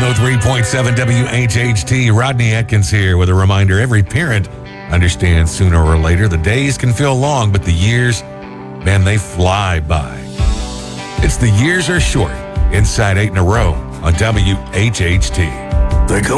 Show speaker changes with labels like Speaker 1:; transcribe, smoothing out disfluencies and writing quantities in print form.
Speaker 1: 103.7 WHHT. Rodney Atkins here with a reminder. Every parent understands sooner or later the days can feel long, but the years, man, they fly by. It's The Years Are Short, inside 8 in a row on WHHT.
Speaker 2: The